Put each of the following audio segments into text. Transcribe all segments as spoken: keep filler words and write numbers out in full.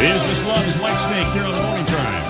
Is This Love is Whitesnake here on the Morning Drive.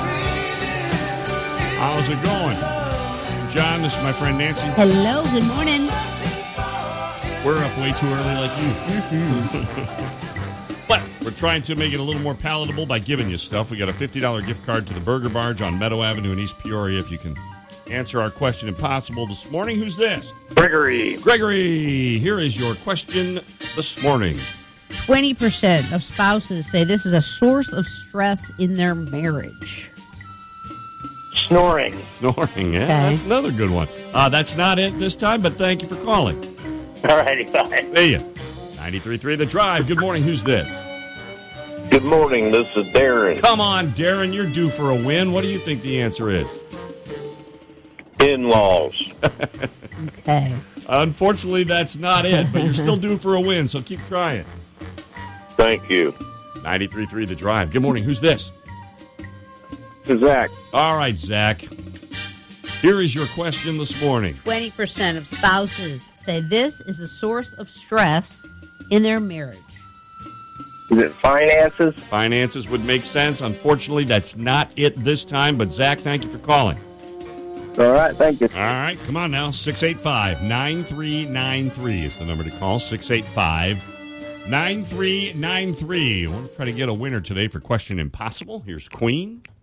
How's it going? John, this is my friend Nancy. Hello, good morning. We're up way too early like you. But we're trying to make it a little more palatable by giving you stuff. We got a fifty dollars gift card to the Burger Barge on Meadow Avenue in East Peoria. If you can answer our question impossible this morning. Who's this? Gregory. Gregory, here is your question this morning. twenty percent of spouses say this is a source of stress in their marriage. Snoring. Snoring, yeah, Okay. that's another good one. Uh, that's not it this time, but thank you for calling. All righty, bye. See ya. ninety-three point three The Drive. Good morning. Who's this? Good morning. This is Darren. Come on, Darren. You're due for a win. What do you think the answer is? In-laws. Okay. Unfortunately, that's not it, but you're still due for a win, so keep trying. Thank you. ninety-three point three The Drive. Good morning. Who's this? This is Zach. All right, Zach. Here is your question this morning. twenty percent of spouses say this is a source of stress in their marriage. Is it finances? Finances would make sense. Unfortunately, that's not it this time, but Zach, thank you for calling. All right, thank you. All right, come on now. six eight five, nine three nine three is the number to call. six eight five, nine three nine three. I want to try to get a winner today for Question Impossible. Here's Queen.